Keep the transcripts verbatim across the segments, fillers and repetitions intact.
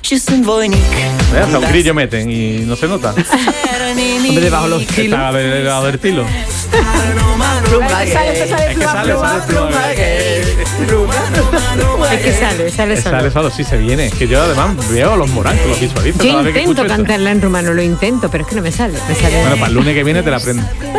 Hasta un grillo meten y no se nota. Hombre, debajo los tilos. Está debajo del tilo. Es que sale, sale, Es que sale, sale Es que sale, sale solo. Sale solo, sí se viene. Es que yo además veo los morancos, los visualizo. Yo cada vez que intento escucho cantarla en rumano, lo intento, pero es que no me sale. Me sale. esto. Bueno, para el lunes que viene te la aprendo.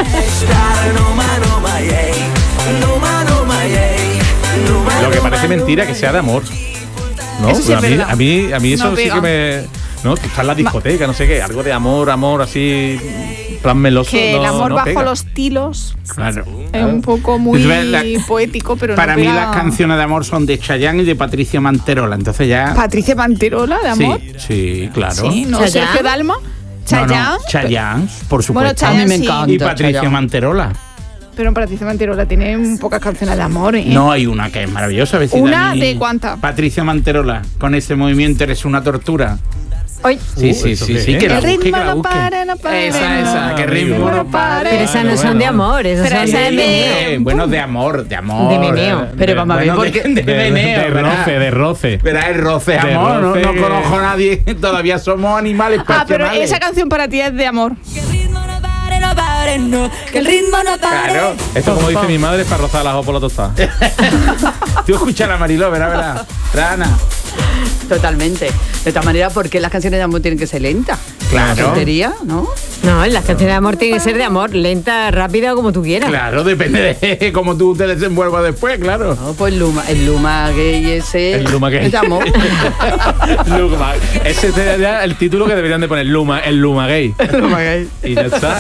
Lo que parece mentira que sea de amor. ¿No? Eso sí es a, mí, verdad. a mí a mí eso No sí pega. que me. ¿No? Tú estás en la discoteca, no sé qué, algo de amor, amor, así. Plan meloso. Que no, el amor no bajo pega. los tilos Claro. es un poco muy Entonces, la- poético, pero Para no mí pega. las canciones de amor son de Chayanne y de Patricia Manterola. Entonces ya... Patricia Manterola, de amor. Sí, sí, claro. Sí, no, Chayanne. Sergio Dalma. No, no, Chayanne. Chayanne, por supuesto. Bueno, Chayanne A mí me sí. encanta. Y Patricia Chayanne. Manterola. Pero Patricia Manterola tiene un pocas canciones de amor, ¿eh? No, hay una que es maravillosa. Vecina ¿Una mía. de cuánta? Patricia Manterola, con ese movimiento eres una tortura. Hoy. Sí, Uh, sí, ¿eso sí, qué sí, es? que la El busque, que ritmo la no busque. para, no para. Esa, esa, Ah, que ritmo amigo. no para. Pero esas no bueno, son de bueno. amor, esas Pero son esa de es de- meneo. Eh, bueno, de amor, de amor. De meneo. Pero vamos a ver, Bueno, ¿por qué? de, de, De, de, meneo, de ¿verdad? roce, de roce. Pero es roce, De amor, no- roce no, que- conozco a nadie, todavía somos animales Ah, pero pasionales. esa canción para ti es de amor. Que el ritmo no pare, no pare, no. Que el ritmo no pare. Claro. Esto, como dice mi madre, es para rozar las ojos por la tostada. Tú escuchas a Mariló, verá, verá. Rana. Totalmente. De todas maneras, ¿por qué las canciones de amor tienen que ser lentas? Claro. Tontería, ¿no? No, las canciones de amor tienen que ser de amor, lenta, rápida o como tú quieras. Claro, depende de cómo tú te desenvuelvas después, claro. No, pues Luma, el Luma gay ese. El Luma gay. Es de amor. Luma. Ese sería el título que deberían de poner, Luma, el Luma gay. Luma gay. Y ya está.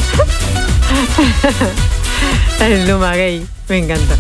El Luma gay. Me encanta.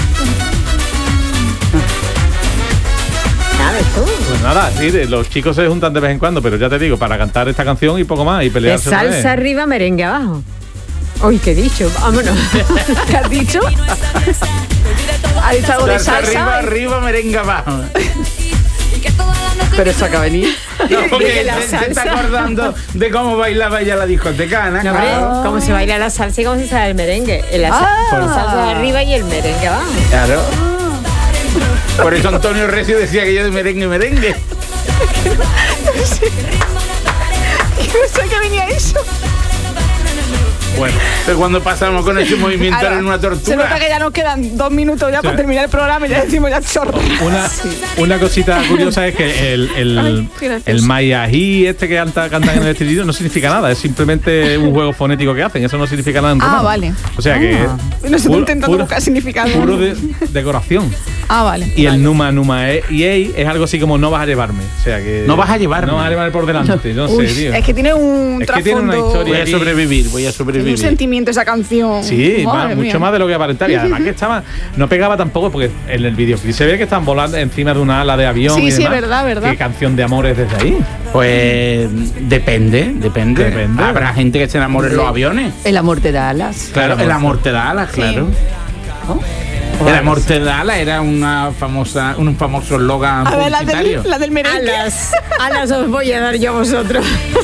¿Sabes tú? Pues nada, sí, de- los chicos se juntan de vez en cuando, pero ya te digo, para cantar esta canción y poco más y De pelearse otra vez. salsa arriba, merengue abajo. Uy, ¿qué he dicho? Vámonos. ¿Qué has dicho? ¿Ha dicho algo de Salsa salsa? arriba, arriba, merengue abajo. Pero eso acaba de venir. No, porque la se, se está salsa. acordando de cómo bailaba ella la discoteca, Ana, No, hombre, claro. cómo se baila la salsa y cómo se sale el merengue. La, sa- Ah. la salsa de arriba y el merengue abajo. Claro. Por eso Antonio Recio decía que yo de merengue, merengue. No sé qué venía eso. Bueno, Pero cuando pasamos con ese movimiento Ahora, era una se nota tortura. que ya nos quedan dos minutos ya para terminar el programa y ya decimos ya chorro. una, una cosita curiosa es que el, el, Ay, qué gracioso. el mayají este que canta, cantan en el estribillo no significa nada, es simplemente un juego fonético que hacen, eso no significa nada en Ah, romano. vale. O sea que No se puro- intentando puro- buscar significado. puro de decoración. Ah, vale. Y el numa numa e, y ei es algo así como no vas a llevarme, o sea que No vas a llevarme. no vas a llevarme por delante, no Uy, sé, tío. es que tiene un Es que tiene una trasfondo, historia. Voy a sobrevivir, voy a tiene un sobrevivir. sentimiento esa canción. Sí, Madre más- mía. mucho más de lo que aparentaba. Y además que estaba, no pegaba tampoco, porque en el videoclip se ve que están volando encima de una ala de avión. Sí, y sí, demás. verdad, verdad. ¿Qué canción de amor es desde ahí? Pues depende, depende. Depende. Habrá gente que se enamore en los aviones. El amor te da alas. Claro, el amor te da alas, claro. El amor te da alas era una famosa, un famoso eslogan A ver, la publicitario. del, la del merengue. Alas, alas os voy a dar yo a vosotros.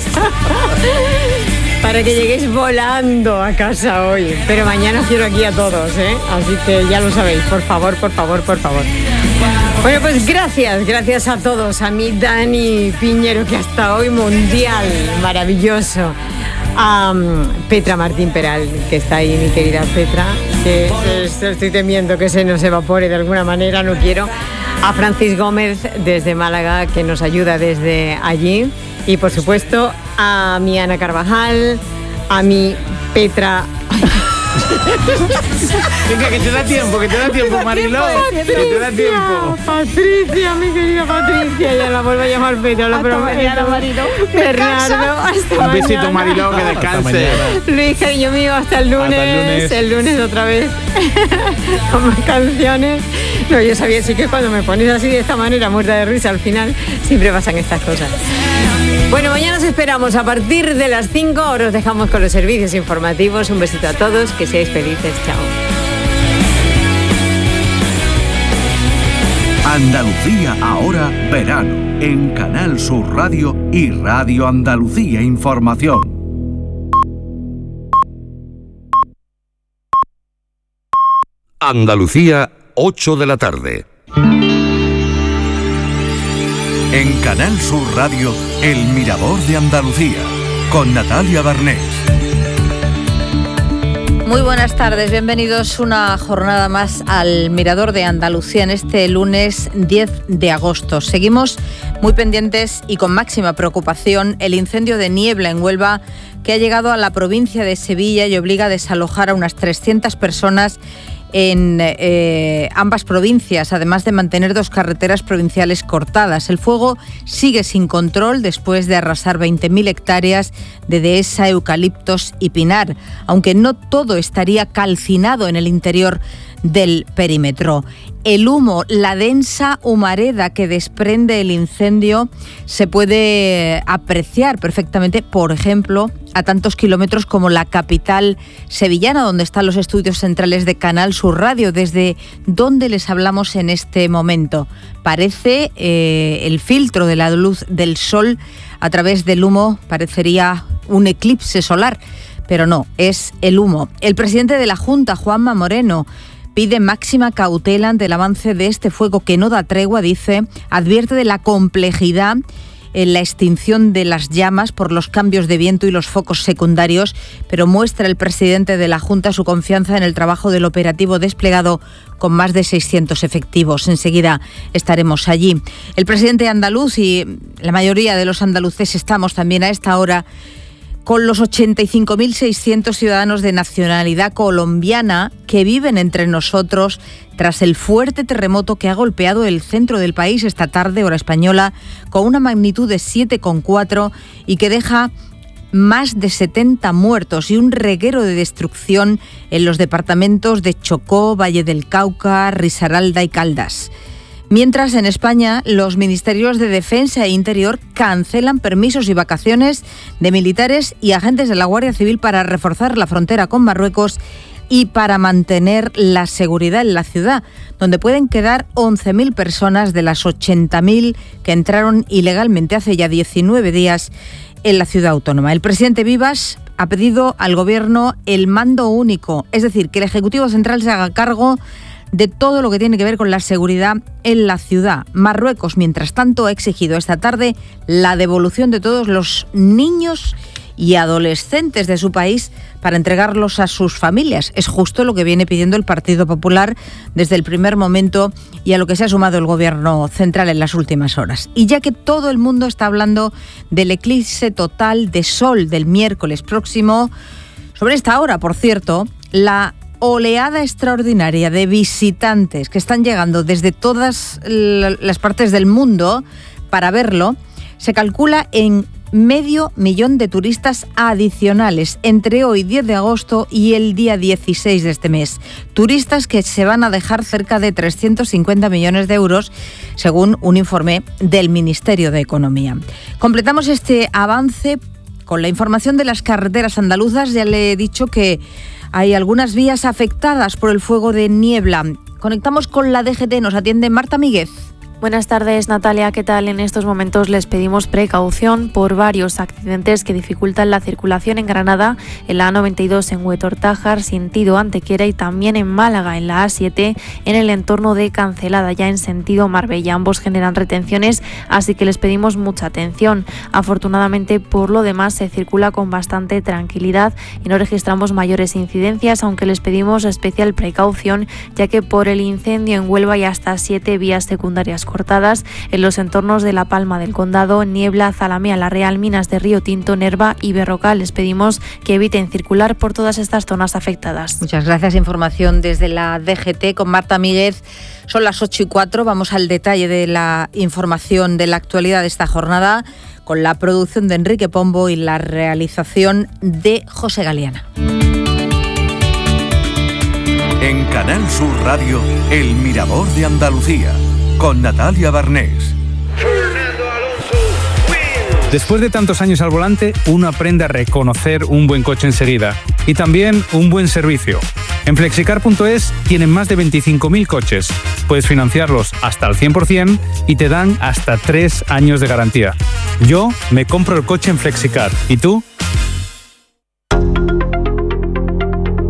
Para que lleguéis volando a casa hoy. Pero mañana os quiero aquí a todos, ¿eh? Así que ya lo sabéis, por favor, por favor, por favor. Bueno, pues gracias, gracias a todos. A mi Dani Piñero, que hasta hoy mundial, maravilloso. A um, Petra Martín Peral, que está ahí, mi querida Petra, que es- estoy temiendo que se nos evapore de alguna manera, no quiero. A Francis Gómez desde Málaga, que nos ayuda desde allí. Y por supuesto a mi Ana Carvajal, a mi Petra. Venga, que te da tiempo, que te da tiempo, Mariló. Que te da tiempo. Patricia, mi querida Patricia, ya la vuelvo a llamar Petra, lo Hasta prometo. mañana, Mariló. Bernardo, hasta Un besito, mañana. Mariló, que Hasta descanse. mañana. Luis, cariño mío, hasta el lunes. Hasta el lunes. El lunes otra vez. Con más canciones. No, yo sabía, sí que cuando me pones así de esta manera, muerta de risa, al final siempre pasan estas cosas. Bueno, mañana os esperamos a partir de las cinco. Ahora os dejamos con los servicios informativos. Un besito a todos, que seáis felices. Chao. Andalucía ahora verano en Canal Sur Radio y Radio Andalucía Información. Andalucía, ocho de la tarde. En Canal Sur Radio, El Mirador de Andalucía, con Natalia Barnés. Muy buenas tardes, bienvenidos una jornada más al Mirador de Andalucía en este lunes diez de agosto. Seguimos muy pendientes y con máxima preocupación el incendio de Niebla en Huelva, que ha llegado a la provincia de Sevilla y obliga a desalojar a unas trescientas personas en eh, ambas provincias, además de mantener dos carreteras provinciales cortadas. El fuego sigue sin control después de arrasar veinte mil hectáreas de dehesa, eucaliptos y pinar, aunque no todo estaría calcinado en el interior del perímetro. El humo, la densa humareda que desprende el incendio se puede apreciar perfectamente, por ejemplo, a tantos kilómetros como la capital sevillana, donde están los estudios centrales de Canal Sur Radio, desde donde les hablamos en este momento. Parece eh, el filtro de la luz del sol a través del humo, parecería un eclipse solar, pero no, es el humo. El presidente de la Junta, Juanma Moreno, pide máxima cautela ante el avance de este fuego que no da tregua, dice, advierte de la complejidad en la extinción de las llamas por los cambios de viento y los focos secundarios, pero muestra el presidente de la Junta su confianza en el trabajo del operativo desplegado con más de seiscientos efectivos. Enseguida estaremos allí. El presidente andaluz y la mayoría de los andaluces estamos también a esta hora con los ochenta y cinco mil seiscientos ciudadanos de nacionalidad colombiana que viven entre nosotros tras el fuerte terremoto que ha golpeado el centro del país esta tarde, hora española, con una magnitud de siete coma cuatro y que deja más de setenta muertos y un reguero de destrucción en los departamentos de Chocó, Valle del Cauca, Risaralda y Caldas. Mientras, en España, los ministerios de Defensa e Interior cancelan permisos y vacaciones de militares y agentes de la Guardia Civil para reforzar la frontera con Marruecos y para mantener la seguridad en la ciudad, donde pueden quedar once mil personas de las ochenta mil que entraron ilegalmente hace ya diecinueve días en la ciudad autónoma. El presidente Vivas ha pedido al Gobierno el mando único, es decir, que el Ejecutivo Central se haga cargo de todo lo que tiene que ver con la seguridad en la ciudad. Marruecos, mientras tanto, ha exigido esta tarde la devolución de todos los niños y adolescentes de su país para entregarlos a sus familias. Es justo lo que viene pidiendo el Partido Popular desde el primer momento y a lo que se ha sumado el Gobierno central en las últimas horas. Y ya que todo el mundo está hablando del eclipse total de sol del miércoles próximo, sobre esta hora, por cierto, la oleada extraordinaria de visitantes que están llegando desde todas las partes del mundo para verlo, se calcula en medio millón de turistas adicionales entre hoy diez de agosto y el día dieciséis de este mes. Turistas que se van a dejar cerca de trescientos cincuenta millones de euros, según un informe del Ministerio de Economía. Completamos este avance con la información de las carreteras andaluzas. Ya le he dicho que hay algunas vías afectadas por el fuego de Niebla. Conectamos con la D G T, nos atiende Marta Míguez. Buenas tardes, Natalia. ¿Qué tal? En estos momentos les pedimos precaución por varios accidentes que dificultan la circulación en Granada, en la A noventa y dos en Huetor-Tájar, sentido Antequera, y también en Málaga, en la A siete, en el entorno de Cancelada, ya en sentido Marbella. Ambos generan retenciones, así que les pedimos mucha atención. Afortunadamente, por lo demás, se circula con bastante tranquilidad y no registramos mayores incidencias, aunque les pedimos especial precaución, ya que por el incendio en Huelva hay hasta siete vías secundarias cortadas en los entornos de La Palma del Condado, Niebla, Zalamea, La Real, Minas de Río Tinto, Nerva y Berrocal. Les pedimos que eviten circular por todas estas zonas afectadas. Muchas gracias. Información desde la D G T con Marta Míguez. Son las ocho y cuatro. Vamos al detalle de la información de la actualidad de esta jornada con la producción de Enrique Pombo y la realización de José Galeana. En Canal Sur Radio, El Mirador de Andalucía, con Natalia Barnés. Después de tantos años al volante, uno aprende a reconocer un buen coche enseguida y también un buen servicio. En flexicar punto es tienen más de veinticinco mil coches. Puedes financiarlos hasta el cien por ciento y te dan hasta tres años de garantía. Yo me compro el coche en Flexicar. ¿Y tú?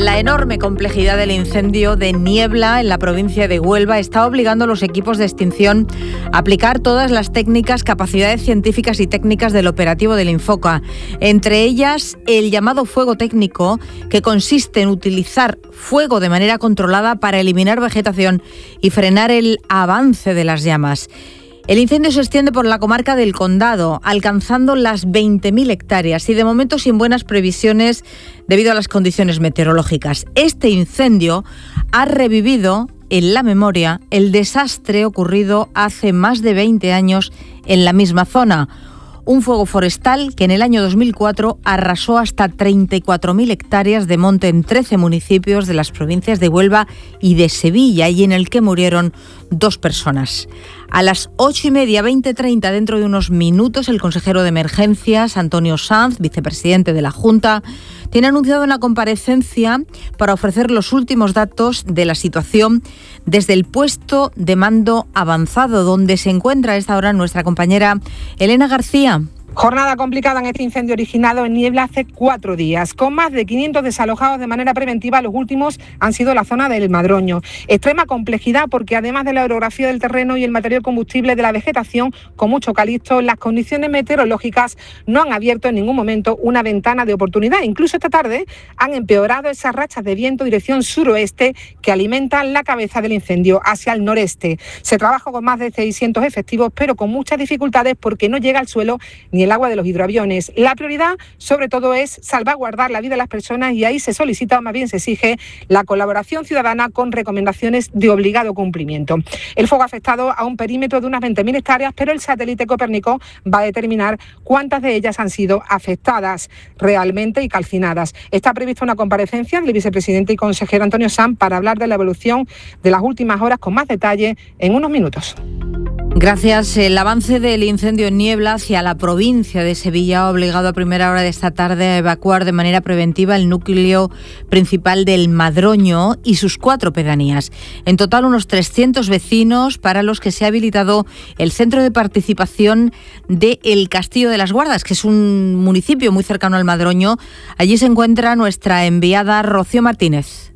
La enorme complejidad del incendio de Niebla en la provincia de Huelva está obligando a los equipos de extinción a aplicar todas las técnicas, capacidades científicas y técnicas del operativo del Infoca. Entre ellas, el llamado fuego técnico, que consiste en utilizar fuego de manera controlada para eliminar vegetación y frenar el avance de las llamas. El incendio se extiende por la comarca del Condado, alcanzando las veinte mil hectáreas y de momento sin buenas previsiones debido a las condiciones meteorológicas. Este incendio ha revivido en la memoria el desastre ocurrido hace más de veinte años en la misma zona. Un fuego forestal que en el año dos mil cuatro arrasó hasta treinta y cuatro mil hectáreas de monte en trece municipios de las provincias de Huelva y de Sevilla y en el que murieron dos personas. A las ocho y media, veinte treinta, dentro de unos minutos, el consejero de Emergencias, Antonio Sanz, vicepresidente de la Junta, tiene anunciado una comparecencia para ofrecer los últimos datos de la situación desde el puesto de mando avanzado, donde se encuentra a esta hora nuestra compañera Elena García. Jornada complicada en este incendio originado en Niebla hace cuatro días. Con más de quinientos desalojados de manera preventiva, los últimos han sido la zona del Madroño. Extrema complejidad porque además de la orografía del terreno y el material combustible de la vegetación, con mucho eucalipto, las condiciones meteorológicas no han abierto en ningún momento una ventana de oportunidad. Incluso esta tarde han empeorado esas rachas de viento dirección suroeste que alimentan la cabeza del incendio hacia el noreste. Se trabaja con más de seiscientos efectivos, pero con muchas dificultades porque no llega al suelo ni el agua de los hidroaviones. La prioridad, sobre todo, es salvaguardar la vida de las personas y ahí se solicita, o más bien se exige, la colaboración ciudadana con recomendaciones de obligado cumplimiento. El fuego ha afectado a un perímetro de unas veinte mil hectáreas, pero el satélite Copérnico va a determinar cuántas de ellas han sido afectadas realmente y calcinadas. Está prevista una comparecencia del vicepresidente y consejero Antonio Sanz para hablar de la evolución de las últimas horas con más detalle en unos minutos. Gracias. El avance del incendio en Niebla hacia la provincia de Sevilla ha obligado a primera hora de esta tarde a evacuar de manera preventiva el núcleo principal del Madroño y sus cuatro pedanías. En total, unos trescientos vecinos para los que se ha habilitado el centro de participación de El Castillo de las Guardas, que es un municipio muy cercano al Madroño. Allí se encuentra nuestra enviada Rocío Martínez.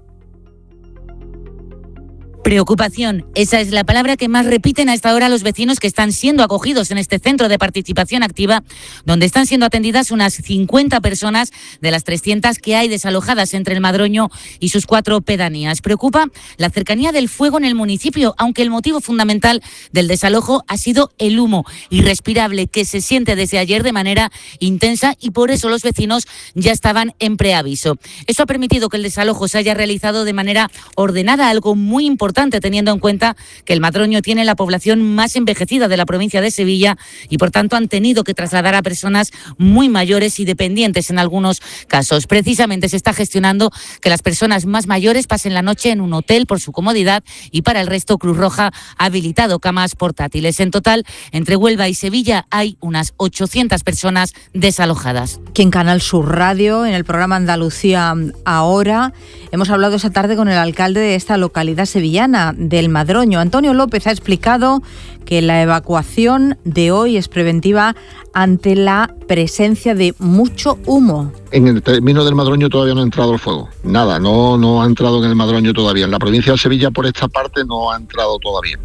Preocupación, esa es la palabra que más repiten a esta hora los vecinos que están siendo acogidos en este centro de participación activa, donde están siendo atendidas unas cincuenta personas de las trescientas que hay desalojadas entre el Madroño y sus cuatro pedanías. Preocupa la cercanía del fuego en el municipio, aunque el motivo fundamental del desalojo ha sido el humo irrespirable que se siente desde ayer de manera intensa y por eso los vecinos ya estaban en preaviso. Eso ha permitido que el desalojo se haya realizado de manera ordenada, algo muy importante teniendo en cuenta que el Madroño tiene la población más envejecida de la provincia de Sevilla y por tanto han tenido que trasladar a personas muy mayores y dependientes en algunos casos. Precisamente se está gestionando que las personas más mayores pasen la noche en un hotel por su comodidad y para el resto Cruz Roja ha habilitado camas portátiles. En total, entre Huelva y Sevilla hay unas ochocientas personas desalojadas. Aquí en Canal Sur Radio, en el programa Andalucía Ahora, hemos hablado esta tarde con el alcalde de esta localidad sevillana, del Madroño. Antonio López ha explicado que la evacuación de hoy es preventiva ante la presencia de mucho humo. En el término del Madroño todavía no ha entrado el fuego. Nada, no, no ha entrado en el Madroño todavía. En la provincia de Sevilla por esta parte no ha entrado todavía.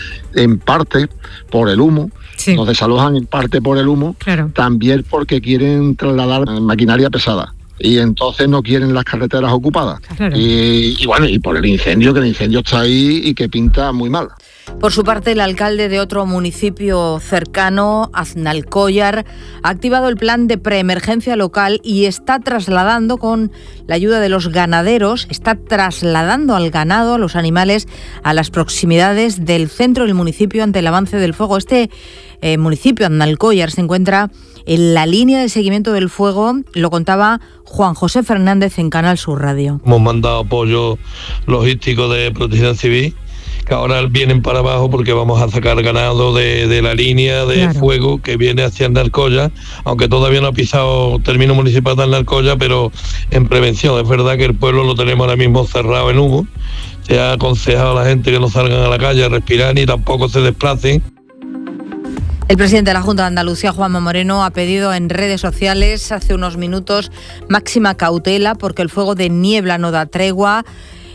En parte por el humo. Sí. Nos desalojan en parte por el humo. Claro. También porque quieren trasladar maquinaria pesada. Y entonces no quieren las carreteras ocupadas. Claro. Y, y bueno, y por el incendio, que el incendio está ahí y que pinta muy mal. Por su parte, el alcalde de otro municipio cercano, Aznalcóllar, ha activado el plan de preemergencia local y está trasladando, con la ayuda de los ganaderos, está trasladando al ganado, a los animales, a las proximidades del centro del municipio ante el avance del fuego. Este eh, municipio, Aznalcóllar, se encuentra en la línea de seguimiento del fuego, lo contaba Juan José Fernández en Canal Sur Radio. Hemos mandado apoyo logístico de Protección Civil, que ahora vienen para abajo porque vamos a sacar ganado de, de la línea de claro. fuego que viene hacia Aznalcóllar, aunque todavía no ha pisado término municipal de Aznalcóllar, pero en prevención. Es verdad que el pueblo lo tenemos ahora mismo cerrado en humo. Se ha aconsejado a la gente que no salgan a la calle a respirar ni tampoco se desplacen. El presidente de la Junta de Andalucía, Juanma Moreno, ha pedido en redes sociales hace unos minutos máxima cautela porque el fuego de niebla no da tregua.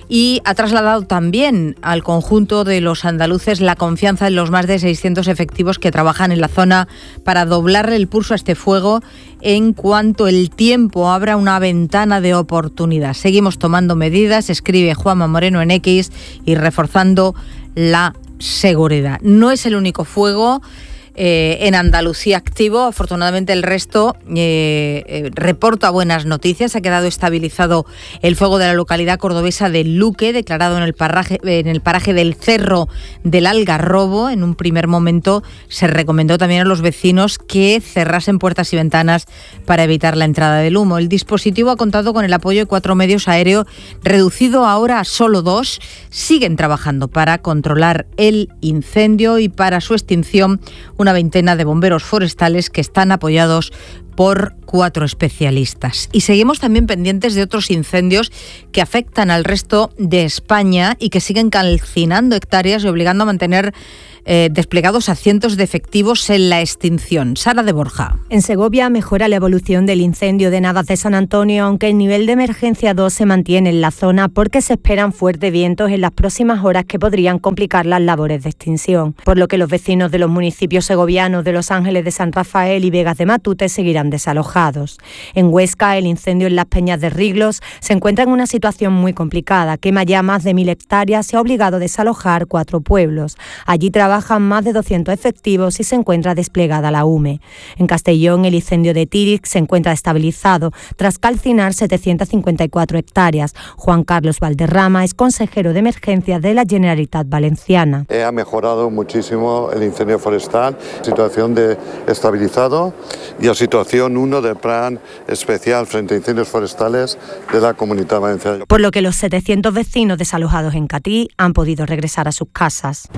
Y ha trasladado también al conjunto de los andaluces la confianza en los más de seiscientos efectivos que trabajan en la zona para doblarle el pulso a este fuego en cuanto el tiempo abra una ventana de oportunidad. Seguimos tomando medidas, escribe Juanma Moreno en X, y reforzando la seguridad. No es el único fuego Eh, en Andalucía activo. Afortunadamente el resto eh, eh, reporta buenas noticias. Ha quedado estabilizado el fuego de la localidad cordobesa de Luque, declarado en el paraje, en el paraje del Cerro del Algarrobo. En un primer momento se recomendó también a los vecinos que cerrasen puertas y ventanas para evitar la entrada del humo. El dispositivo ha contado con el apoyo de cuatro medios aéreos, reducido ahora a solo dos. Siguen trabajando para controlar el incendio y para su extinción una veintena de bomberos forestales que están apoyados por cuatro especialistas. Y seguimos también pendientes de otros incendios que afectan al resto de España y que siguen calcinando hectáreas y obligando a mantener eh, desplegados a cientos de efectivos en la extinción. Sara de Borja. En Segovia mejora la evolución del incendio de Navas de San Antonio, aunque el nivel de emergencia dos se mantiene en la zona porque se esperan fuertes vientos en las próximas horas que podrían complicar las labores de extinción, por lo que los vecinos de los municipios segovianos de Los Ángeles de San Rafael y Vegas de Matute seguirán desalojados. En Huesca, el incendio en las Peñas de Riglos se encuentra en una situación muy complicada. Quema ya más de mil hectáreas y ha obligado a desalojar cuatro pueblos. Allí trabajan más de doscientos efectivos y se encuentra desplegada la U M E. En Castellón, el incendio de Tírix se encuentra estabilizado tras calcinar setecientas cincuenta y cuatro hectáreas. Juan Carlos Valderrama es consejero de emergencias de la Generalitat Valenciana. Ha mejorado muchísimo el incendio forestal, situación de estabilizado y la situación uno del plan especial frente a incendios forestales de la Comunidad Valenciana. Por lo que los setecientos vecinos desalojados en Catí han podido regresar a sus casas.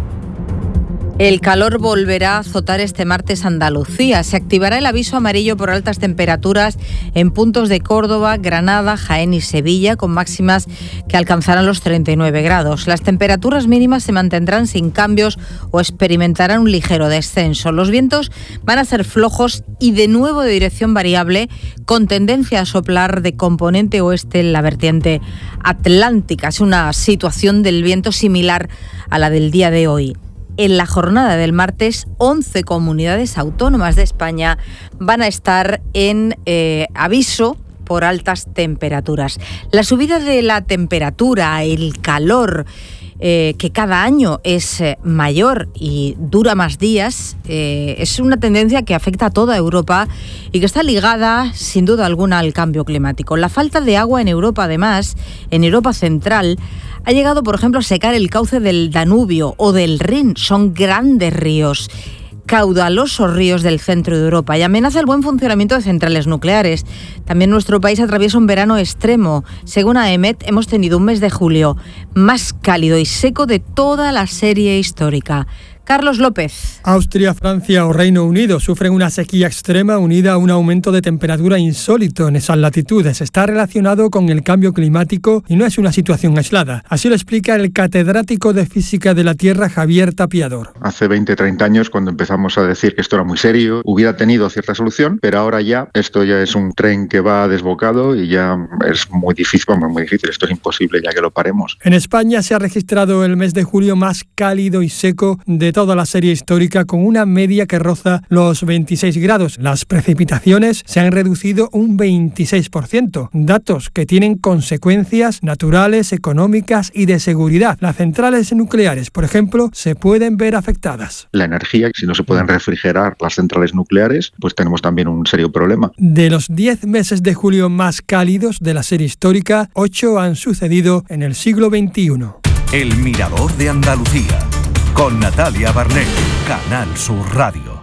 El calor volverá a azotar este martes Andalucía. Se activará el aviso amarillo por altas temperaturas en puntos de Córdoba, Granada, Jaén y Sevilla, con máximas que alcanzarán los treinta y nueve grados. Las temperaturas mínimas se mantendrán sin cambios o experimentarán un ligero descenso. Los vientos van a ser flojos y de nuevo de dirección variable, con tendencia a soplar de componente oeste en la vertiente atlántica. Es una situación del viento similar a la del día de hoy. En la jornada del martes, once comunidades autónomas de España van a estar en eh, aviso por altas temperaturas. La subida de la temperatura, el calor, eh, que cada año es eh, mayor y dura más días, eh, es una tendencia que afecta a toda Europa y que está ligada, sin duda alguna, al cambio climático. La falta de agua en Europa, además, en Europa central, ha llegado, por ejemplo, a secar el cauce del Danubio o del Rin. Son grandes ríos, caudalosos ríos del centro de Europa, y amenaza el buen funcionamiento de centrales nucleares. También nuestro país atraviesa un verano extremo. Según A E M E T, hemos tenido un mes de julio más cálido y seco de toda la serie histórica. Carlos López. Austria, Francia o Reino Unido sufren una sequía extrema unida a un aumento de temperatura insólito en esas latitudes. Está relacionado con el cambio climático y no es una situación aislada. Así lo explica el catedrático de Física de la Tierra, Javier Tapiador. Hace veinte, treinta años, cuando empezamos a decir que esto era muy serio, hubiera tenido cierta solución, pero ahora ya esto ya es un tren que va desbocado y ya es muy difícil, bueno, muy difícil, esto es imposible ya que lo paremos. En España se ha registrado el mes de julio más cálido y seco de toda la serie histórica, con una media que roza los veintiséis grados. Las precipitaciones se han reducido un veintiséis por ciento, datos que tienen consecuencias naturales, económicas y de seguridad. Las centrales nucleares, por ejemplo, se pueden ver afectadas. La energía, si no se pueden refrigerar las centrales nucleares, pues tenemos también un serio problema. De los diez meses de julio más cálidos de la serie histórica, ocho han sucedido en el siglo veintiuno. El Mirador de Andalucía, con Natalia Barnett, Canal Sur Radio.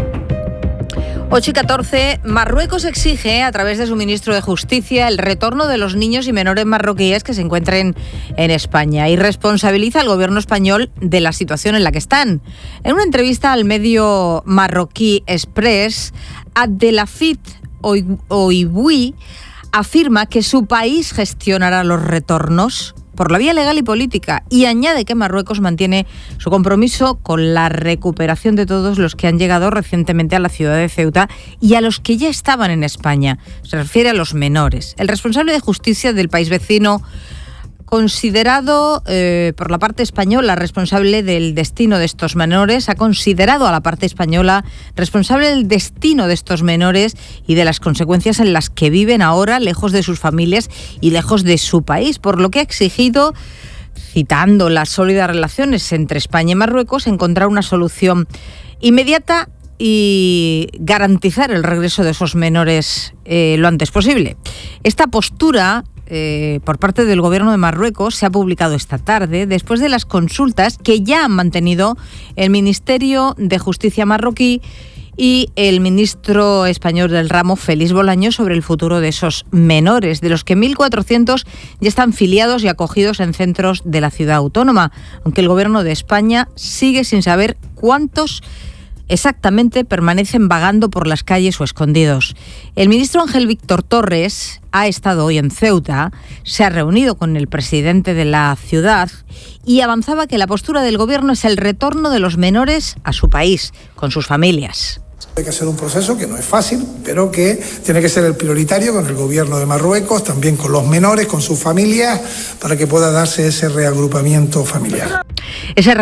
ocho y catorce, Marruecos exige, a través de su ministro de Justicia, el retorno de los niños y menores marroquíes que se encuentren en España y responsabiliza al gobierno español de la situación en la que están. En una entrevista al medio marroquí Express, Abdelhafid Oiboui afirma que su país gestionará los retornos por la vía legal y política, y añade que Marruecos mantiene su compromiso con la recuperación de todos los que han llegado recientemente a la ciudad de Ceuta y a los que ya estaban en España. Se refiere a los menores. El responsable de justicia del país vecino, considerado eh, por la parte española responsable del destino de estos menores, ha considerado a la parte española responsable del destino de estos menores y de las consecuencias en las que viven ahora lejos de sus familias y lejos de su país, por lo que ha exigido, citando las sólidas relaciones entre España y Marruecos, encontrar una solución inmediata y garantizar el regreso de esos menores eh, lo antes posible. Esta postura Eh, por parte del gobierno de Marruecos se ha publicado esta tarde después de las consultas que ya han mantenido el Ministerio de Justicia marroquí y el ministro español del ramo, Félix Bolaños, sobre el futuro de esos menores, de los que mil cuatrocientos ya están filiados y acogidos en centros de la ciudad autónoma, aunque el gobierno de España sigue sin saber cuántos exactamente permanecen vagando por las calles o escondidos. El ministro Ángel Víctor Torres ha estado hoy en Ceuta, se ha reunido con el presidente de la ciudad y avanzaba que la postura del gobierno es el retorno de los menores a su país, con sus familias. Hay que hacer un proceso que no es fácil, pero que tiene que ser el prioritario con el gobierno de Marruecos, también con los menores, con sus familias, para que pueda darse ese reagrupamiento familiar. Ese